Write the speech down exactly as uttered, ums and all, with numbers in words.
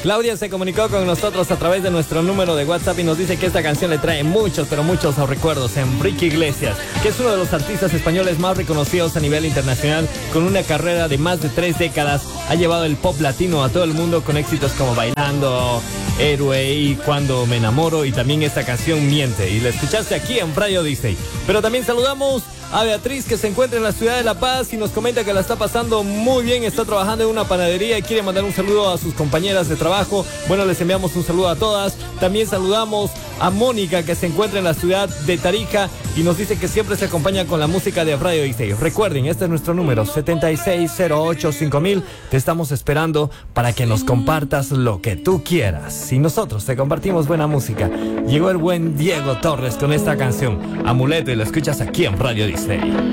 Claudia se comunicó con nosotros a través de nuestro número de WhatsApp y nos dice que esta canción le trae muchos, pero muchos recuerdos. Enrique Iglesias, que es uno de los artistas españoles más reconocidos a nivel internacional, con una carrera de más de tres décadas, ha llevado el pop latino a todo el mundo con éxitos como Bailando, Héroe y Cuando me enamoro, y también esta canción Miente, y la escuchaste aquí en Radio Disney. Pero también saludamos a Beatriz, que se encuentra en la ciudad de La Paz y nos comenta que la está pasando muy bien, está trabajando en una panadería y quiere mandar un saludo a sus compañeras de trabajo. Bueno, les enviamos un saludo a todas. También saludamos a Mónica, que se encuentra en la ciudad de Tarija y nos dice que siempre se acompaña con la música de Radio Disney. Recuerden, este es nuestro número setenta y seis cero ocho cinco mil. Te estamos esperando para que nos compartas lo que tú quieras y nosotros te compartimos buena música. Llegó el buen Diego Torres con esta canción Amuleto y lo escuchas aquí en Radio Disney.